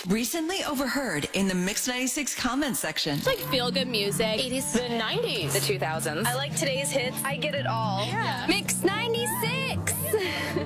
Recently overheard in the Mix 96 comment section. It's like feel-good music. 80s. The 90s. The 2000s. I like today's hits. I get it all. Yeah. Mix 96.